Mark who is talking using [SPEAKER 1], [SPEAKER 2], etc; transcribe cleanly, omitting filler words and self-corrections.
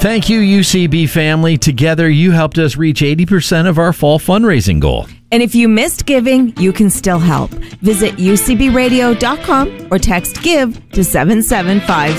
[SPEAKER 1] Thank you, UCB family. Together, you helped us reach 80% of our fall fundraising goal.
[SPEAKER 2] And if you missed giving, you can still help. Visit ucbradio.com or text GIVE to 775